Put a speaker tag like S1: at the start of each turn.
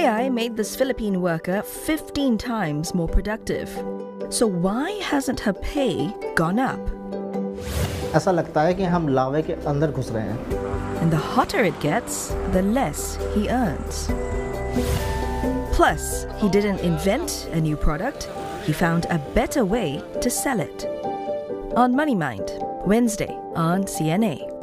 S1: AI made this Philippine worker 15 times more productive. So why hasn't her pay gone up?
S2: ऐसा लगता है कि हम लावे के अंदर घुस रहे हैं.
S1: And the hotter it gets, the less he earns. Plus, he didn't invent a new product. He found a better way to sell it. On Money Mind, Wednesday on CNA.